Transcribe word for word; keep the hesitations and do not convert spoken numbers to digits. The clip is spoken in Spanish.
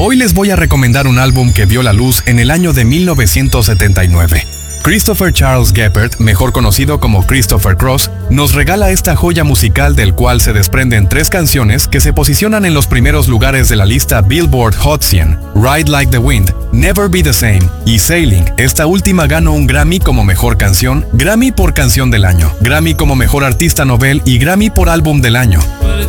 Hoy les voy a recomendar un álbum que vio la luz en el año de mil novecientos setenta y nueve. Christopher Charles Geppert, mejor conocido como Christopher Cross, nos regala esta joya musical del cual se desprenden tres canciones que se posicionan en los primeros lugares de la lista Billboard Hot cien: Ride Like the Wind, Never Be the Same y Sailing. Esta última ganó un Grammy como mejor canción, Grammy por canción del año, Grammy como mejor artista novel y Grammy por álbum del año.